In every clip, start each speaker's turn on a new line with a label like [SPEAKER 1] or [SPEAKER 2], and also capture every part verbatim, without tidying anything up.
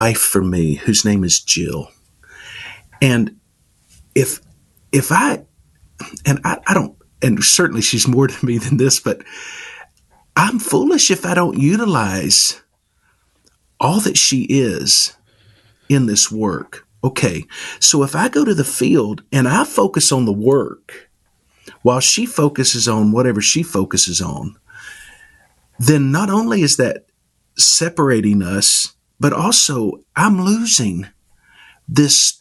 [SPEAKER 1] wife for me whose name is Jill. And if if I and I, I don't, and certainly she's more to me than this, but I'm foolish if I don't utilize all that she is in this work. Okay, so if I go to the field and I focus on the work while she focuses on whatever she focuses on, then not only is that separating us, but also I'm losing this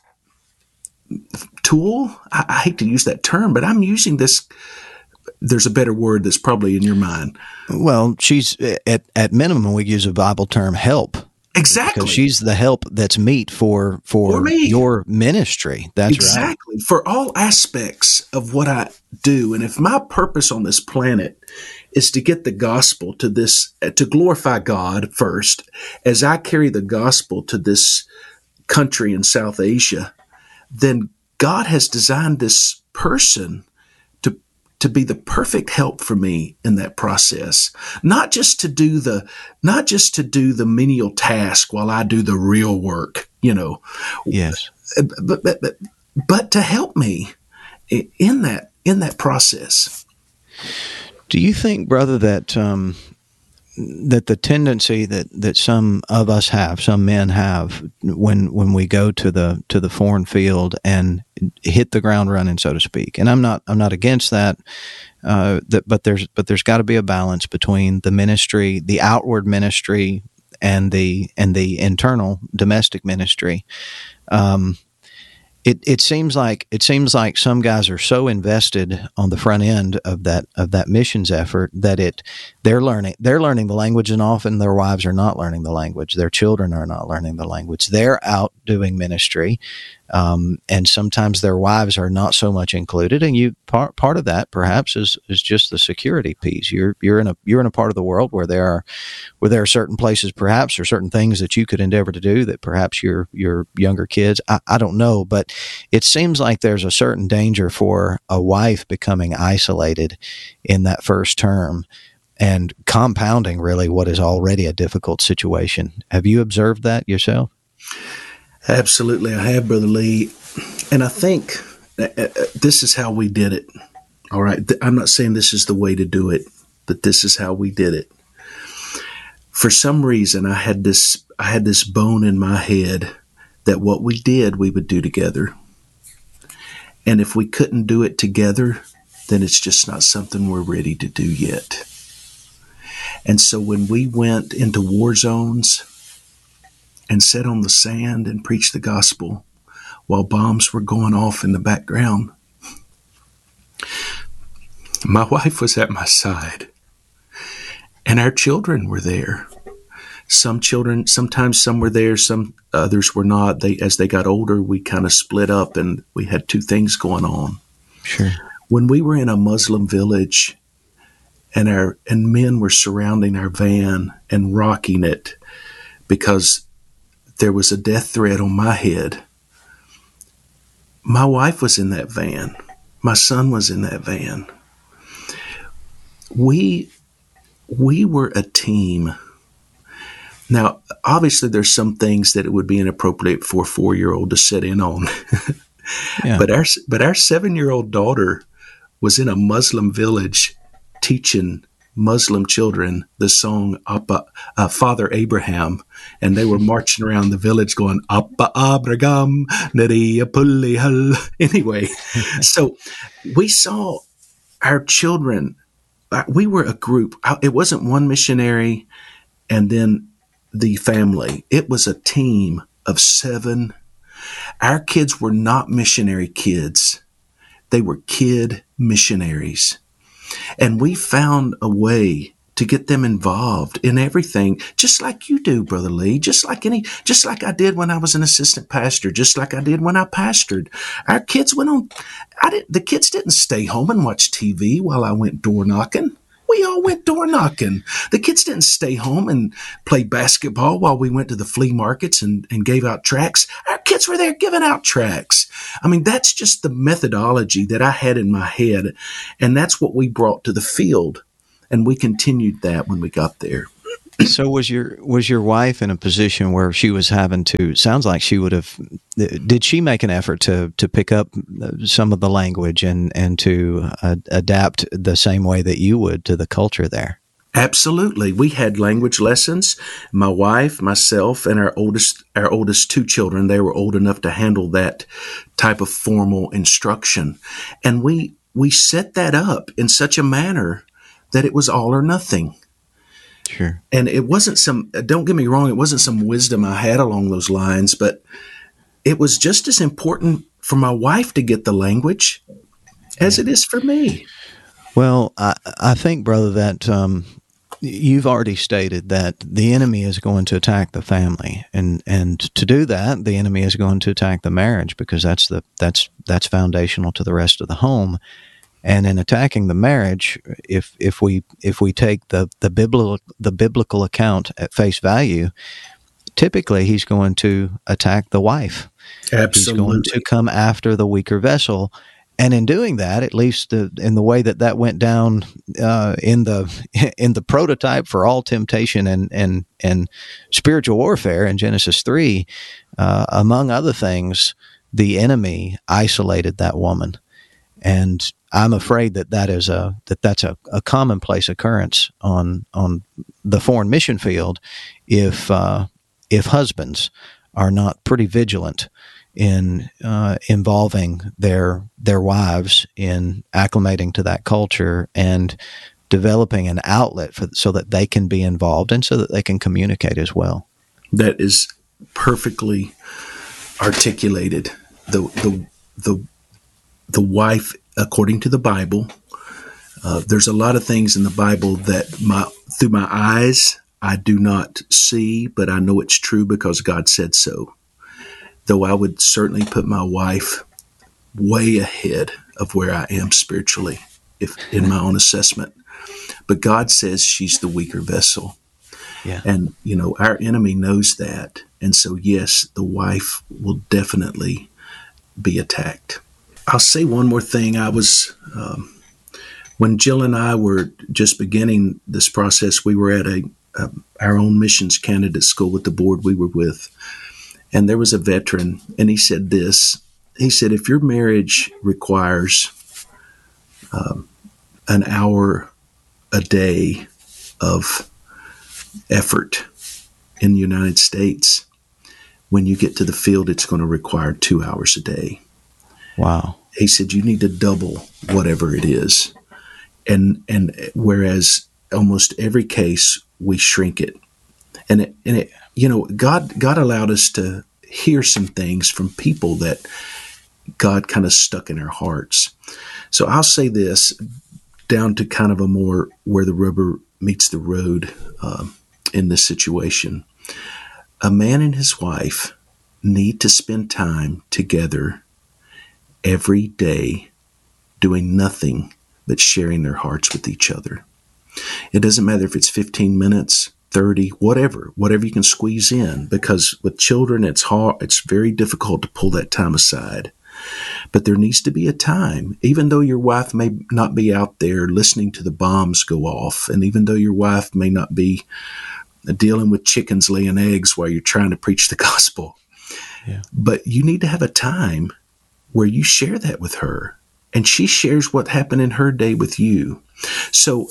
[SPEAKER 1] tool. I, I hate to use that term, but I'm using this. There's a better word that's probably in your mind.
[SPEAKER 2] Well, she's at, at minimum, we use a Bible term, help.
[SPEAKER 1] Exactly.
[SPEAKER 2] Because she's the help that's meet for, for, for your ministry. That's
[SPEAKER 1] exactly.
[SPEAKER 2] right.
[SPEAKER 1] Exactly. For all aspects of what I do. And if my purpose on this planet is to get the gospel to this, to glorify God first, as I carry the gospel to this country in South Asia, then God has designed this person to, to be the perfect help for me in that process. Not just to do the, not just to do the menial task while I do the real work, you know.
[SPEAKER 2] Yes.
[SPEAKER 1] But, but, but, but to help me in that, in that process.
[SPEAKER 2] Do you think, brother, that, um, that the tendency that, that some of us have, some men have, when when we go to the to the foreign field and hit the ground running, so to speak, and I'm not I'm not against that, uh, that but there's but there's got to be a balance between the ministry, the outward ministry, and the and the internal domestic ministry. Um, It it seems like it seems like some guys are so invested on the front end of that of that missions effort that it they're learning they're learning the language, and often their wives are not learning the language. Their children are not learning the language. They're out doing ministry, um, and sometimes their wives are not so much included. And you part part of that perhaps is is just the security piece. You're you're in a you're in a part of the world where there are where there are certain places perhaps or certain things that you could endeavor to do that perhaps your your younger kids I, I don't know, but it seems like there's a certain danger for a wife becoming isolated in that first term and compounding really what is already a difficult situation. Have you observed that yourself?
[SPEAKER 1] Absolutely, I have, Brother Lee. And I think this is how we did it. All right. I'm not saying this is the way to do it, but this is how we did it. For some reason, I had this, I had this bone in my head that what we did, we would do together. And if we couldn't do it together, then it's just not something we're ready to do yet. And so when we went into war zones and sat on the sand and preached the gospel while bombs were going off in the background, my wife was at my side and our children were there. Some children, sometimes some were there, some others were not. They, as they got older, we kind of split up and we had two things going on.
[SPEAKER 2] Sure.
[SPEAKER 1] When we were in a Muslim village and our, and men were surrounding our van and rocking it because there was a death threat on my head. My wife was in that van. My son was in that van. We, we were a team. Now, obviously, there's some things that it would be inappropriate for a four-year-old to sit in on. Yeah. But our but our seven-year-old daughter was in a Muslim village teaching Muslim children the song Appa, uh, Father Abraham, and they were marching around the village going, Appa Abraham, Nariya Pulli Hal. Anyway, so we saw our children. We were a group. It wasn't one missionary and then the family. It was a team of seven. Our kids were not missionary kids. They were kid missionaries. And we found a way to get them involved in everything, just like you do, Brother Lee, just like any, just like I did when I was an assistant pastor, just like I did when I pastored. Our kids went on, I didn't, the kids didn't stay home and watch T V while I went door knocking. We all went door knocking. The kids didn't stay home and play basketball while we went to the flea markets and, and gave out tracts. Our kids were there giving out tracts. I mean, that's just the methodology that I had in my head. And that's what we brought to the field. And we continued that when we got there.
[SPEAKER 2] So was your was your wife in a position where she was having to? Sounds like she would have. Did she make an effort to to pick up some of the language and and to uh, adapt the same way that you would to the culture there?
[SPEAKER 1] Absolutely. We had language lessons. My wife, myself, and our oldest our oldest two children, they were old enough to handle that type of formal instruction. And we we set that up in such a manner that it was all or nothing.
[SPEAKER 2] Sure.
[SPEAKER 1] And it wasn't some, don't get me wrong, it wasn't some wisdom I had along those lines, but it was just as important for my wife to get the language as it is for me.
[SPEAKER 2] Well, I, I think, brother, that um, you've already stated that the enemy is going to attack the family, and, and to do that, the enemy is going to attack the marriage, because that's the that's that's foundational to the rest of the home. And in attacking the marriage, if if we if we take the the biblical the biblical account at face value, typically he's going to attack the wife.
[SPEAKER 1] Absolutely.
[SPEAKER 2] He's going to come after the weaker vessel. And in doing that, at least uh, in the way that that went down uh, in the in the prototype for all temptation and and and spiritual warfare in Genesis three, uh, among other things, the enemy isolated that woman, and I'm afraid that that is a that that's a, a commonplace occurrence on on the foreign mission field, if uh, if husbands are not pretty vigilant in uh, involving their their wives in acclimating to that culture and developing an outlet for so that they can be involved and so that they can communicate as well.
[SPEAKER 1] That is perfectly articulated. The the the the wife, according to the Bible, uh, there's a lot of things in the Bible that my through my eyes I do not see, but I know it's true because God said so. Though I would certainly put my wife way ahead of where I am spiritually, if in my own assessment. But God says she's the weaker vessel.
[SPEAKER 2] Yeah.
[SPEAKER 1] And, you know, our enemy knows that. And so, yes, the wife will definitely be attacked. I'll say one more thing. I was, um, when Jill and I were just beginning this process, we were at a, a our own missions candidate school with the board we were with. And there was a veteran, and he said this. He said, if your marriage requires um, an hour a day of effort in the United States, when you get to the field, it's going to require two hours a day.
[SPEAKER 2] Wow.
[SPEAKER 1] He said, you need to double whatever it is. And and whereas almost every case, we shrink it. And it, and it, you know, God God allowed us to hear some things from people that God kind of stuck in our hearts. So I'll say this, down to kind of a more where the rubber meets the road um, in this situation. A man and his wife need to spend time together every day doing nothing but sharing their hearts with each other. It doesn't matter if it's fifteen minutes, thirty, whatever, whatever you can squeeze in, because with children, it's hard, it's very difficult to pull that time aside. But there needs to be a time, even though your wife may not be out there listening to the bombs go off, and even though your wife may not be dealing with chickens laying eggs while you're trying to preach the gospel. Yeah. But you need to have a time where you share that with her, and she shares what happened in her day with you. So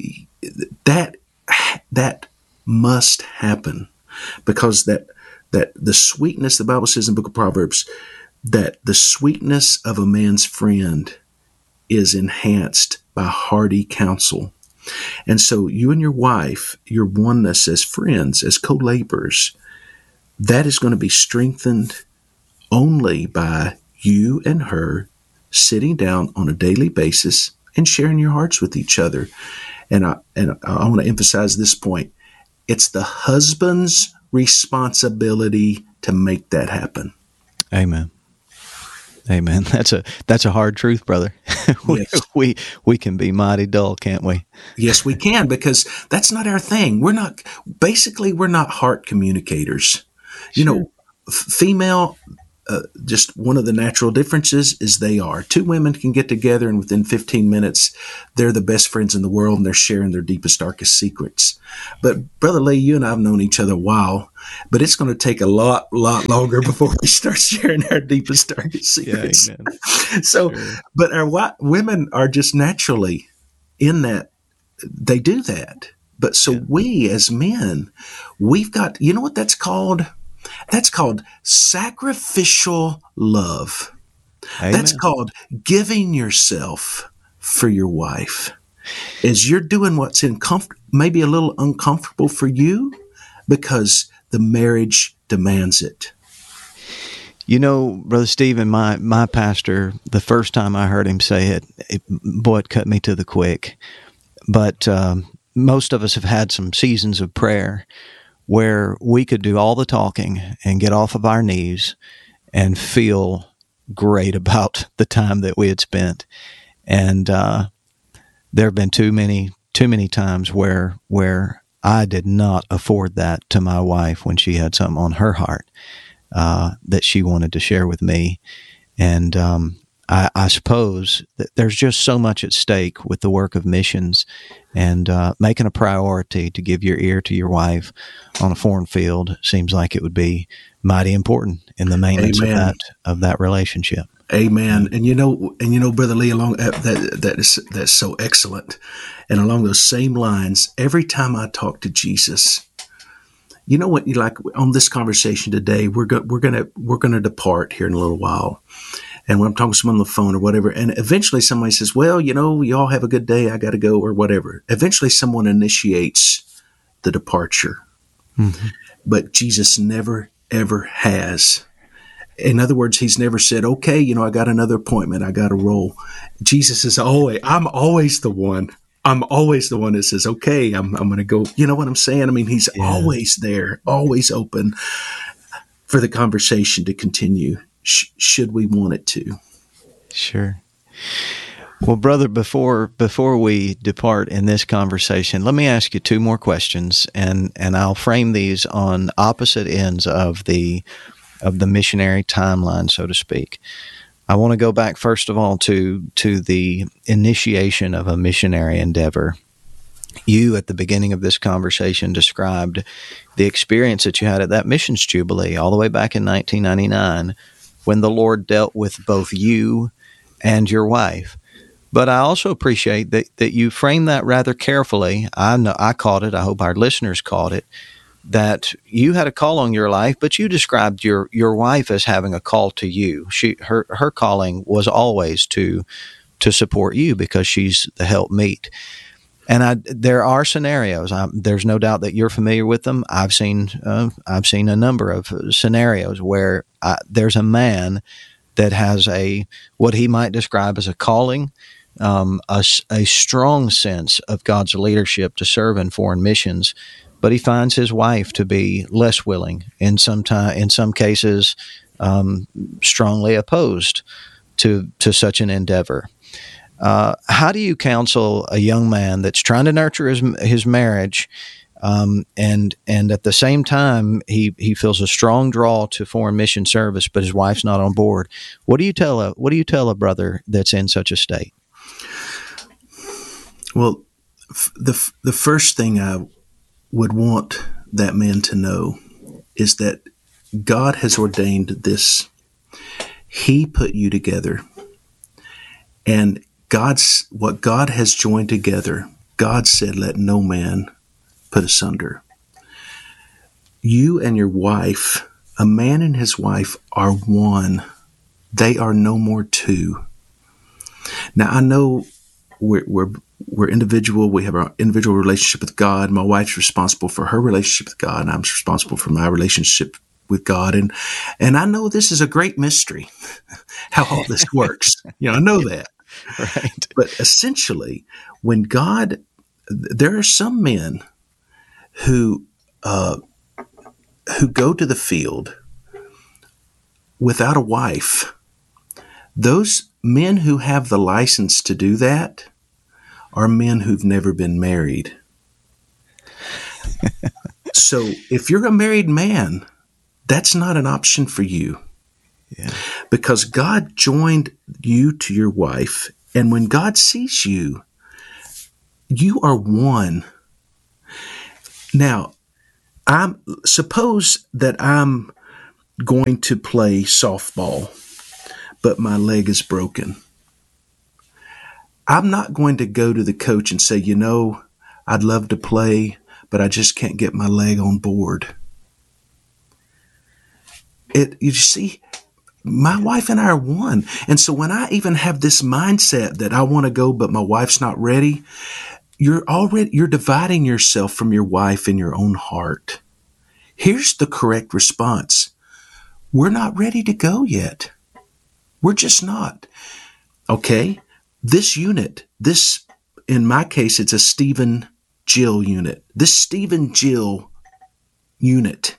[SPEAKER 1] that that must happen, because that that the sweetness, the Bible says in the book of Proverbs, that the sweetness of a man's friend is enhanced by hearty counsel. And so you and your wife, your oneness as friends, as co-laborers, that is going to be strengthened only by you and her sitting down on a daily basis and sharing your hearts with each other. And I, and I want to emphasize this point. It's the husband's responsibility to make that happen.
[SPEAKER 2] Amen. Amen. That's a that's a hard truth, brother. we,
[SPEAKER 1] Yes. we
[SPEAKER 2] we can be mighty dull, can't we?
[SPEAKER 1] Yes, we can, because that's not our thing. We're not basically we're not heart communicators. You
[SPEAKER 2] Sure.
[SPEAKER 1] know, f- female uh, just one of the natural differences is they are. Two women can get together and within fifteen minutes, they're the best friends in the world and they're sharing their deepest, darkest secrets. But Brother Lee, you and I have known each other a while, but it's going to take a lot, lot longer before we start sharing our deepest, darkest secrets.
[SPEAKER 2] Yeah, amen.
[SPEAKER 1] So,
[SPEAKER 2] Sure.
[SPEAKER 1] but our women are just naturally in that, they do that. But so yeah. we as men, we've got, you know what that's called? That's called sacrificial love. Amen. That's called giving yourself for your wife. As you're doing what's incomfort- maybe a little uncomfortable for you because the marriage demands it.
[SPEAKER 2] You know, Brother Stephen, my, my pastor, the first time I heard him say it, it boy, it cut me to the quick. But um, most of us have had some seasons of prayer where we could do all the talking and get off of our knees and feel great about the time that we had spent. And uh, there have been too many, too many times where where I did not afford that to my wife when she had something on her heart uh, that she wanted to share with me. And um, I, I suppose that there's just so much at stake with the work of missions and uh, making a priority to give your ear to your wife on a foreign field seems like it would be mighty important in the maintenance Amen. of that of that relationship.
[SPEAKER 1] Amen. And you know, and you know, Brother Lee, along that that is that's so excellent. And along those same lines, every time I talk to Jesus, you know what? You like on this conversation today, we're go, we're gonna we're gonna depart here in a little while. And when I'm talking to someone on the phone or whatever, and eventually somebody says, well, you know, you all have a good day. I got to go or whatever. Eventually someone initiates the departure. Mm-hmm. But Jesus never, ever has. In other words, he's never said, okay, you know, I got another appointment. I got to roll. Jesus is always, I'm always the one. I'm always the one that says, okay, I'm, I'm going to go. You know what I'm saying? I mean, he's yeah. always there, always open for the conversation to continue. Should we want it to.
[SPEAKER 2] Sure. Well, brother, before before we depart in this conversation, let me ask you two more questions, and, and I'll frame these on opposite ends of the of the missionary timeline, so to speak. I want to go back first of all to to the initiation of a missionary endeavor. You, at the beginning of this conversation, described the experience that you had at that missions jubilee all the way back in nineteen ninety-nine. When the Lord dealt with both you and your wife. But I also appreciate that, that you framed that rather carefully. I know I caught it. I hope our listeners caught it, that you had a call on your life, but you described your, your wife as having a call to you. She her her calling was always to to support you because she's the helpmeet. And I, there are scenarios. I, there's no doubt that you're familiar with them. I've seen uh, I've seen a number of scenarios where I, there's a man that has a what he might describe as a calling, um, a, a strong sense of God's leadership to serve in foreign missions, but he finds his wife to be less willing, in some time, in some cases, um, strongly opposed to to such an endeavor. Uh, how do you counsel a young man that's trying to nurture his his marriage, um, and and at the same time he, he feels a strong draw to foreign mission service, but his wife's not on board? What do you tell a What do you tell a brother that's in such a state?
[SPEAKER 1] Well, f- the f- the first thing I would want that man to know is that God has ordained this. He put you together, and God's what God has joined together, God said, let no man put asunder. You and your wife, a man and his wife are one. They are no more two. Now, I know we're, we're, we're individual. We have our individual relationship with God. My wife's responsible for her relationship with God, and I'm responsible for my relationship with God. And, and I know this is a great mystery, how all this works. You know, I know that.
[SPEAKER 2] Right.
[SPEAKER 1] But essentially, when God, there are some men who uh, who go to the field without a wife. Those men who have the license to do that are men who've never been married. So if you're a married man, that's not an option for you.
[SPEAKER 2] Yeah.
[SPEAKER 1] Because God joined you to your wife, and when God sees you, you are one. Now, I'm suppose that I'm going to play softball, but my leg is broken. I'm not going to go to the coach and say, you know, I'd love to play, but I just can't get my leg on board. It, you see, my wife and I are one. And so when I even have this mindset that I want to go, but my wife's not ready, you're already, you're dividing yourself from your wife in your own heart. Here's the correct response. We're not ready to go yet. We're just not. Okay. This unit, this, in my case, it's a Stephen Jill unit. This Stephen Jill unit,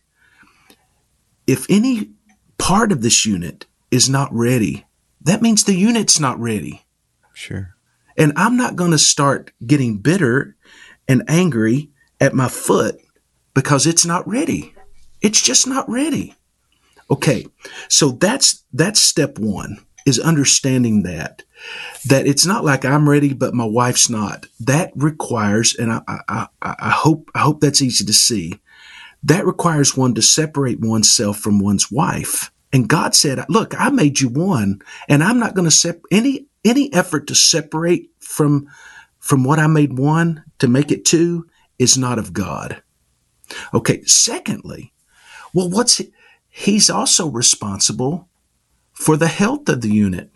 [SPEAKER 1] if any part of this unit is not ready, that means the unit's not ready.
[SPEAKER 2] Sure.
[SPEAKER 1] And I'm not going to start getting bitter and angry at my foot because it's not ready. It's just not ready. Okay. So that's, that's step one, is understanding that, that it's not like I'm ready, but my wife's not. That requires, and I, I, I hope, I hope that's easy to see. That requires one to separate oneself from one's wife. And God said, look, I made you one, and I'm not going to sep- any, any effort to separate from, from what I made one to make it two is not of God. Okay. Secondly, well, what's he, he's also responsible for the health of the unit.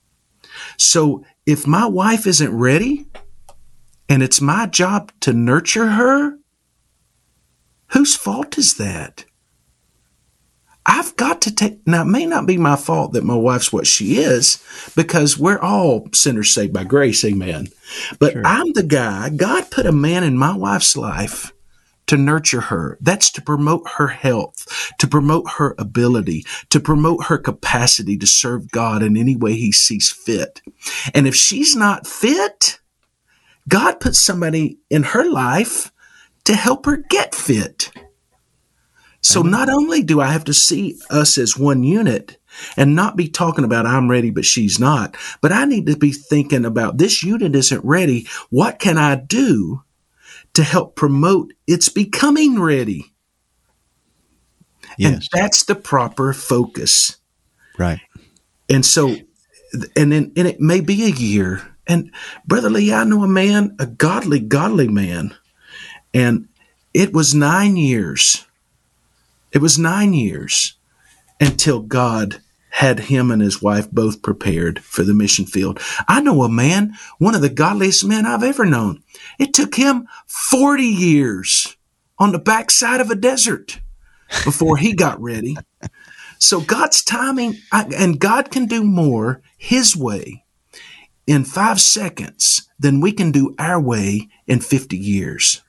[SPEAKER 1] So if my wife isn't ready and it's my job to nurture her, whose fault is that? I've got to take, now it may not be my fault that my wife's what she is, because we're all sinners saved by grace, amen. But sure. I'm the guy, God put a man in my wife's life to nurture her. That's to promote her health, to promote her ability, to promote her capacity to serve God in any way he sees fit. And if she's not fit, God put somebody in her life to help her get fit. So Amen. Not only do I have to see us as one unit and not be talking about I'm ready, but she's not, but I need to be thinking about this unit isn't ready. What can I do to help promote its becoming ready?
[SPEAKER 2] Yes.
[SPEAKER 1] And that's the proper focus.
[SPEAKER 2] Right.
[SPEAKER 1] And so, and then, and it may be a year. And Brother Lee, I know a man, a godly, godly man, and it was nine years. It was nine years until God had him and his wife both prepared for the mission field. I know a man, one of the godliest men I've ever known. It took him forty years on the backside of a desert before he got ready. So God's timing, and God can do more his way in five seconds than we can do our way in fifty years.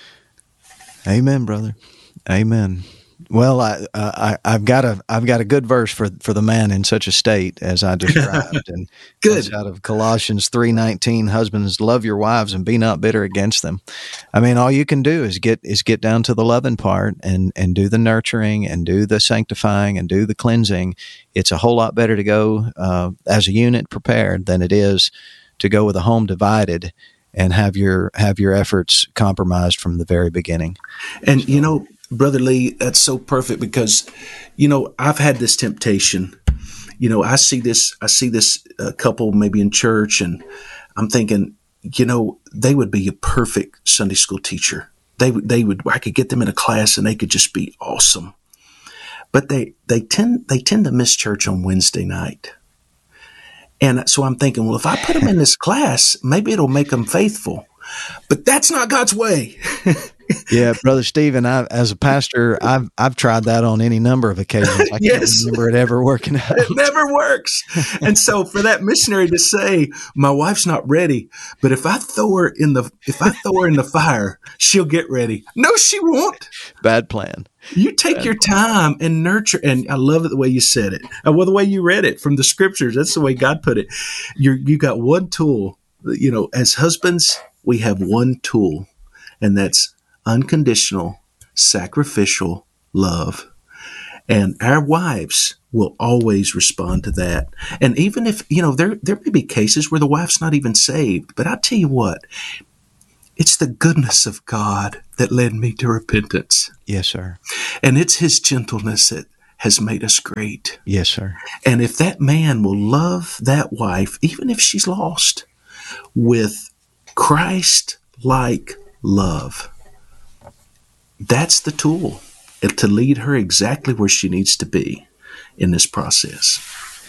[SPEAKER 2] Amen, brother. Amen. Well, I, I, I've got a, I've got a good verse for, for the man in such a state as I described, and
[SPEAKER 1] good.
[SPEAKER 2] It's out of Colossians three nineteen. Husbands, love your wives and be not bitter against them. I mean, all you can do is get is get down to the loving part and and do the nurturing and do the sanctifying and do the cleansing. It's a whole lot better to go uh, as a unit prepared than it is to go with a home divided and have your have your efforts compromised from the very beginning.
[SPEAKER 1] And so, you know, Brother Lee, that's so perfect because, you know, I've had this temptation. You know, I see this, I see this uh, couple maybe in church, and I'm thinking, you know, they would be a perfect Sunday school teacher. They would, they would, I could get them in a class and they could just be awesome. But they, they tend, they tend to miss church on Wednesday night. And so I'm thinking, well, if I put them in this class, maybe it'll make them faithful. But that's not God's way.
[SPEAKER 2] Yeah, Brother Stephen, I, as a pastor, I've I've tried that on any number of occasions. I
[SPEAKER 1] yes.
[SPEAKER 2] can't remember it ever working out.
[SPEAKER 1] It never works. And so for that missionary to say, my wife's not ready, but if I throw her in the if I throw her in the fire, she'll get ready. No, she won't.
[SPEAKER 2] Bad plan.
[SPEAKER 1] You take Bad your plan. time and nurture. And I love it the way you said it. And well, the way you read it from the scriptures, that's the way God put it. You you got one tool. You know, as husbands, we have one tool, and that's unconditional, sacrificial love. And our wives will always respond to that. And even if, you know, there there may be cases where the wife's not even saved, but I tell you what, it's the goodness of God that led me to repentance.
[SPEAKER 2] Yes, sir.
[SPEAKER 1] And it's his gentleness that has made us great.
[SPEAKER 2] Yes, sir.
[SPEAKER 1] And if that man will love that wife, even if she's lost, with Christ-like love, that's the tool to lead her exactly where she needs to be in this process.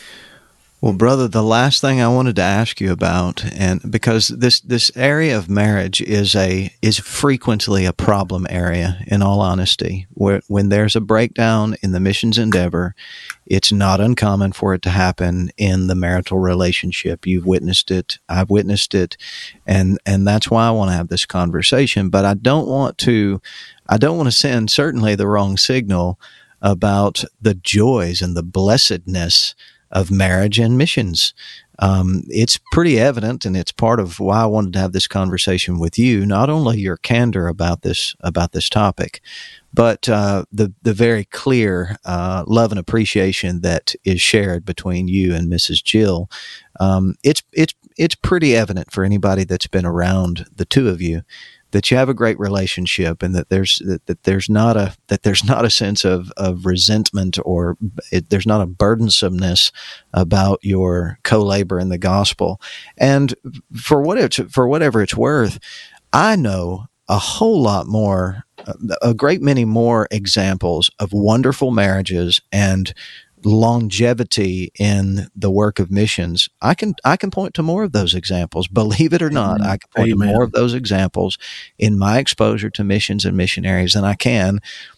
[SPEAKER 2] Well, brother, the last thing I wanted to ask you about, and because this, this area of marriage is a is frequently a problem area, in all honesty, where when there's a breakdown in the missions endeavor, it's not uncommon for it to happen in the marital relationship. You've witnessed it, I've witnessed it, and and that's why I want to have this conversation. But I don't want to, I don't want to send certainly the wrong signal about the joys and the blessedness of marriage and missions. Um, it's pretty evident, and it's part of why I wanted to have this conversation with you. Not only your candor about this about this topic, but uh, the the very clear uh, love and appreciation that is shared between you and Missus Jill. Um, it's it's it's pretty evident for anybody that's been around the two of you that you have a great relationship, and that there's that, that there's not a that there's not a sense of of resentment, or it, there's not a burdensomeness about your co-labor in the gospel. And for what it's for whatever it's worth, I know a whole lot more, a great many more examples of wonderful marriages and longevity in the work of missions. I can I can point to more of those examples. Believe it or not,
[SPEAKER 1] Amen.
[SPEAKER 2] I can point
[SPEAKER 1] Amen.
[SPEAKER 2] to more of those examples in my exposure to missions and missionaries than I can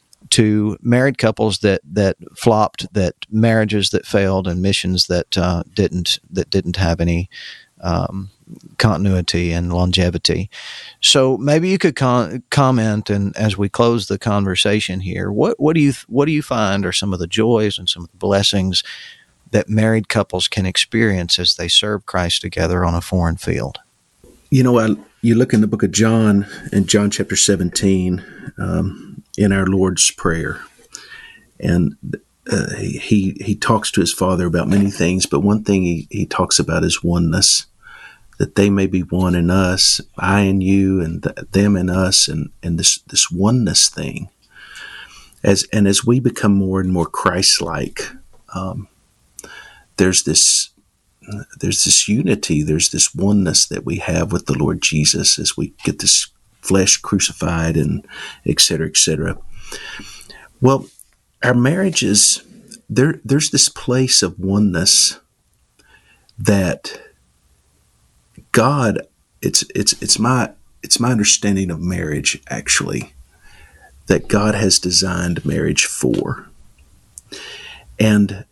[SPEAKER 2] to married couples that that flopped, that marriages that failed, and missions that uh, didn't that didn't have any um, continuity and longevity. So maybe you could con- comment, and as we close the conversation here, what what do you what do you find are some of the joys and some of the blessings that married couples can experience as they serve Christ together on a foreign field?
[SPEAKER 1] You know, I, you look in the book of John, in John chapter seventeen, um, in our Lord's Prayer, and uh, he he talks to his Father about many things, but one thing he, he talks about is oneness, that they may be one in us, I and you, and th- them and us, and, and this this oneness thing. As and as we become more and more Christ-like, um, there's this there's this unity, there's this oneness that we have with the Lord Jesus as we get this flesh crucified, and et cetera, et cetera. Well, our marriages, there there's this place of oneness that God, it's it's it's my it's my understanding of marriage, actually, that God has designed marriage for. And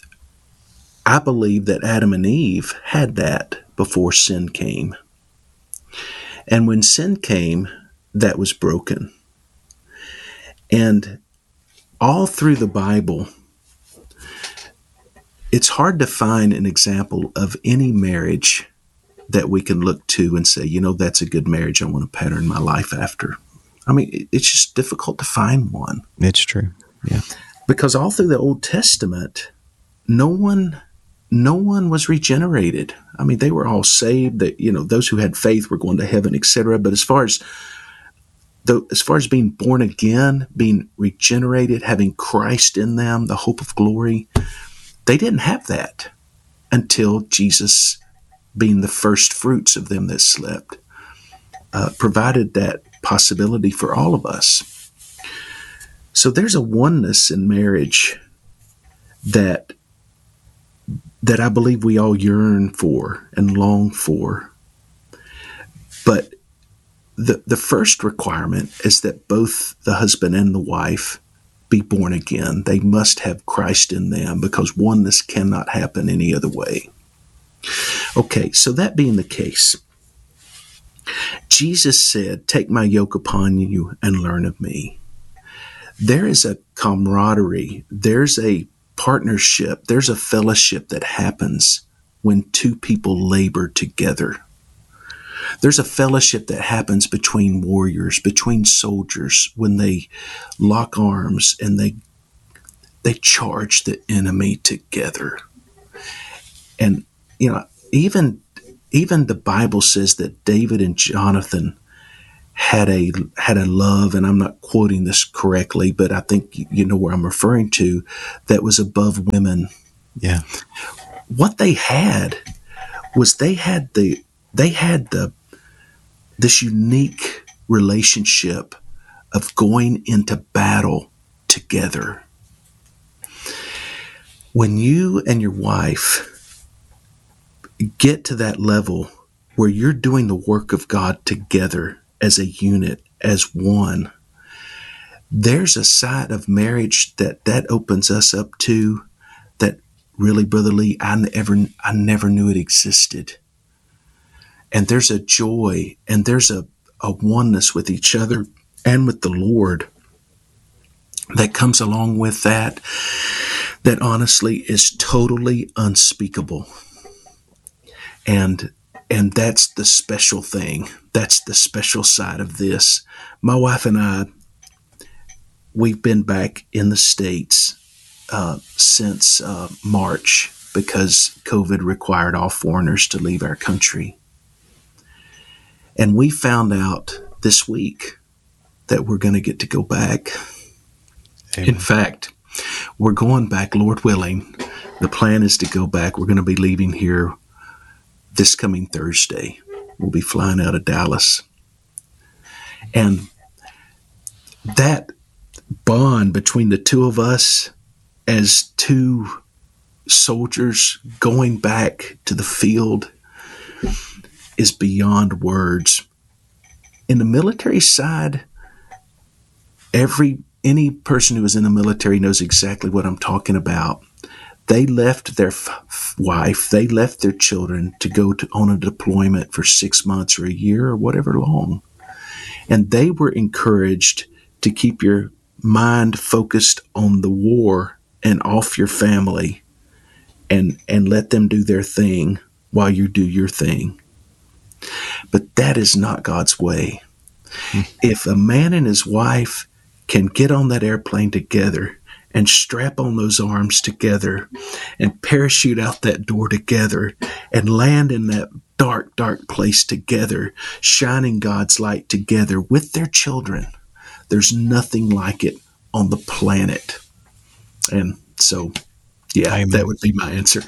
[SPEAKER 1] I believe that Adam and Eve had that before sin came. And when sin came, that was broken. And all through the Bible, it's hard to find an example of any marriage that we can look to and say, you know, that's a good marriage I want to pattern my life after. I mean, it's just difficult to find one.
[SPEAKER 2] It's true. Yeah.
[SPEAKER 1] Because all through the Old Testament, no one no one was regenerated. I mean, they were all saved. That, you know, those who had faith were going to heaven, et cetera. But as far as the, as far as being born again, being regenerated, having Christ in them, the hope of glory, they didn't have that until Jesus, being the first fruits of them that slept, uh, provided that possibility for all of us. So there's a oneness in marriage that that I believe we all yearn for and long for. But the the first requirement is that both the husband and the wife be born again. They must have Christ in them, because oneness cannot happen any other way. Okay, so that being the case, Jesus said, "Take my yoke upon you and learn of me." There is a camaraderie, there's a partnership, there's a fellowship that happens when two people labor together. There's a fellowship that happens between warriors, between soldiers, when they lock arms and they they charge the enemy together. And, you know, even even the Bible says that David and Jonathan had a had a love, and I'm not quoting this correctly, but I think you know where I'm referring to, that was above women.
[SPEAKER 2] Yeah.
[SPEAKER 1] What they had was they had the they had the this unique relationship of going into battle together. When you and your wife get to that level where you're doing the work of God together as a unit, as one, there's a side of marriage that that opens us up to that really, Brother Lee, I never, I never knew it existed. And there's a joy and there's a, a oneness with each other and with the Lord that comes along with that, that honestly is totally unspeakable. And and that's the special thing. That's the special side of this. My wife and I, we've been back in the States uh, since uh, March because COVID required all foreigners to leave our country. And we found out this week that we're going to get to go back. Amen. In fact, we're going back, Lord willing. The plan is to go back. We're going to be leaving here this coming Thursday. We'll be flying out of Dallas. And that bond between the two of us as two soldiers going back to the field is beyond words. In the military side, every any person who is in the military knows exactly what I'm talking about. They left their f- wife, they left their children to go to, on a deployment for six months or a year or whatever long. And they were encouraged to keep your mind focused on the war and off your family and, and let them do their thing while you do your thing. But that is not God's way. Mm. If a man and his wife can get on that airplane together and strap on those arms together and parachute out that door together and land in that dark, dark place together, shining God's light together with their children, there's nothing like it on the planet. And so, yeah, Amen. That would be my answer.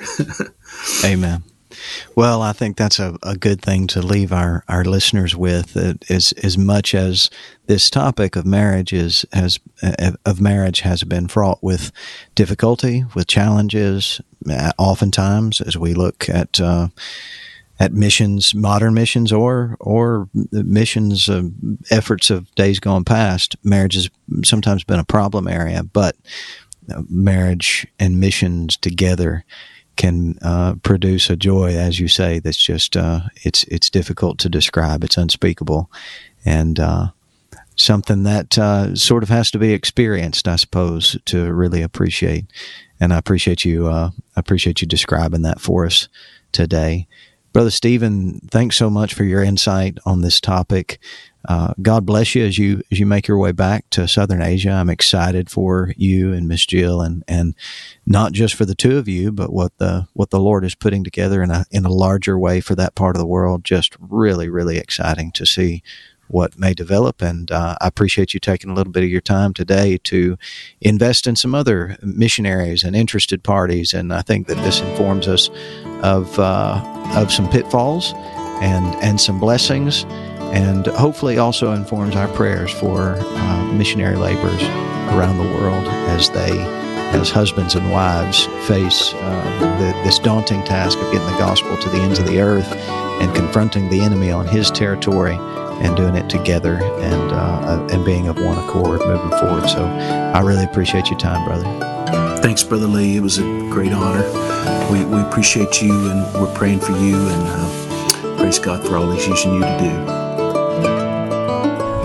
[SPEAKER 2] Amen. Well, I think that's a, a good thing to leave our, our listeners with. That as as much as this topic of marriage is has of marriage has been fraught with difficulty, with challenges. Oftentimes, as we look at uh, at missions, modern missions, or or missions uh, efforts of days gone past, marriage has sometimes been a problem area. But uh, marriage and missions together can uh, produce a joy, as you say, that's just uh, it's it's difficult to describe. It's unspeakable, and uh, something that uh, sort of has to be experienced, I suppose, to really appreciate. And I appreciate you. Uh, I appreciate you describing that for us today, Brother Stephen. Thanks so much for your insight on this topic. Uh, God bless you as you as you make your way back to Southern Asia. I'm excited for you and Miss Jill, and, and not just for the two of you, but what the what the Lord is putting together in a in a larger way for that part of the world. Just really, really exciting to see what may develop. And uh, I appreciate you taking a little bit of your time today to invest in some other missionaries and interested parties. And I think that this informs us of uh, of some pitfalls and and some blessings. And hopefully also informs our prayers for uh, missionary laborers around the world as they, as husbands and wives, face uh, the, this daunting task of getting the gospel to the ends of the earth and confronting the enemy on his territory and doing it together and uh, and being of one accord moving forward. So I really appreciate your time, brother.
[SPEAKER 1] Thanks, Brother Lee. It was a great honor. We, we appreciate you, and we're praying for you, and uh, praise God for all He's using you to do.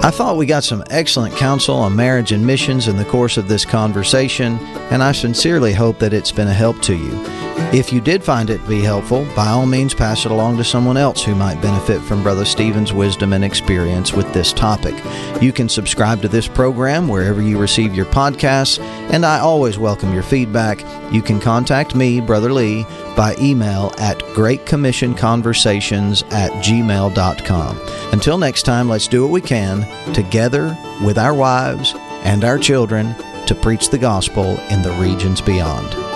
[SPEAKER 2] I thought we got some excellent counsel on marriage and missions in the course of this conversation, and I sincerely hope that it's been a help to you. If you did find it to be helpful, by all means pass it along to someone else who might benefit from Brother Stephen's wisdom and experience with this topic. You can subscribe to this program wherever you receive your podcasts, and I always welcome your feedback. You can contact me, Brother Lee, by email at great commission conversations at gmail dot com. Until next time, let's do what we can, together with our wives and our children, to preach the gospel in the regions beyond.